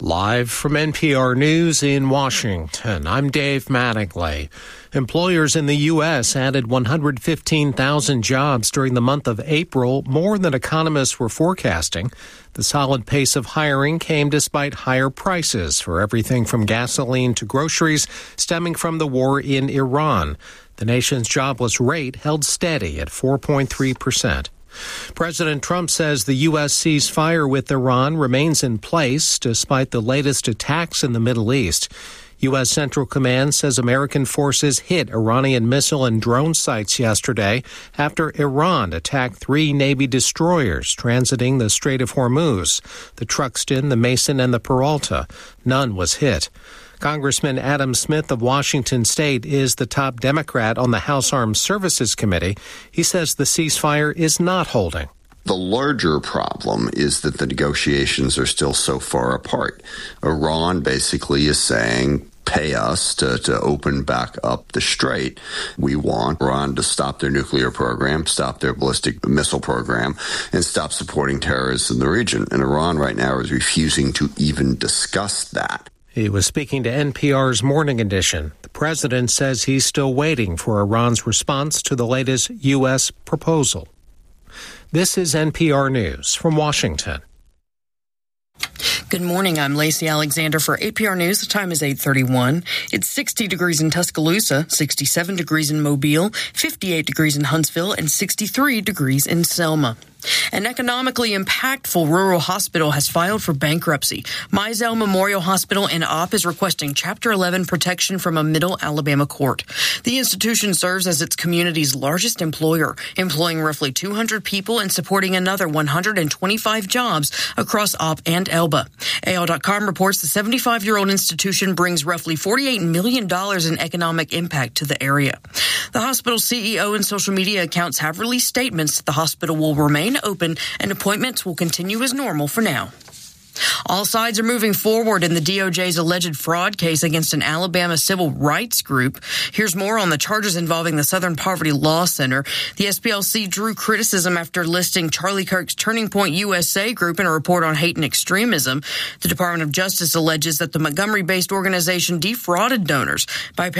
Live from NPR News in Washington, I'm Dave Mattingly. Employers in the U.S. added 115,000 jobs during the month of April, more than economists were forecasting. The solid pace of hiring came despite higher prices for everything from gasoline to groceries stemming from the war in Iran. The nation's jobless rate held steady at 4.3%. President Trump says the U.S. ceasefire with Iran remains in place despite the latest attacks in the Middle East. U.S. Central Command says American forces hit Iranian missile and drone sites yesterday after Iran attacked 3 Navy destroyers transiting the Strait of Hormuz, the Truxtun, the Mason, and the Peralta. None was hit. Congressman Adam Smith of Washington State is the top Democrat on the House Armed Services Committee. He says the ceasefire is not holding. The larger problem is that the negotiations are still so far apart. Iran basically is saying, pay us to open back up the strait. We want Iran to stop their nuclear program, stop their ballistic missile program, and stop supporting terrorists in the region. And Iran right now is refusing to even discuss that. He was speaking to NPR's Morning Edition. The president says he's still waiting for Iran's response to the latest U.S. proposal. This is NPR News from Washington. Good morning. I'm Lacey Alexander for APR News. The time is 8:31. It's 60 degrees in Tuscaloosa, 67 degrees in Mobile, 58 degrees in Huntsville, and 63 degrees in Selma. An economically impactful rural hospital has filed for bankruptcy. Mizell Memorial Hospital in Opp is requesting Chapter 11 protection from a Middle Alabama court. The institution serves as its community's largest employer, employing roughly 200 people and supporting another 125 jobs across Opp and Elba. AL.com reports the 75-year-old institution brings roughly $48 million in economic impact to the area. The hospital's CEO and social media accounts have released statements that the hospital will remain open and appointments will continue as normal for now. All sides are moving forward in the DOJ's alleged fraud case against an Alabama civil rights group. Here's more on the charges involving the Southern Poverty Law Center. The SPLC drew criticism after listing Charlie Kirk's Turning Point USA group in a report on hate and extremism. The Department of Justice alleges that the Montgomery-based organization defrauded donors by paying